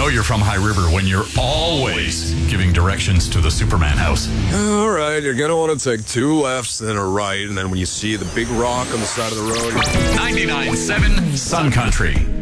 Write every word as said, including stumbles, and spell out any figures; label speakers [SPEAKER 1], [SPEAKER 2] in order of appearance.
[SPEAKER 1] know you're from High River when you're always giving directions to the Superman house.
[SPEAKER 2] All right, you're going to want to take two lefts, then a right, and then when you see the big rock on the side of the road...
[SPEAKER 1] ninety-nine point seven Sun Country.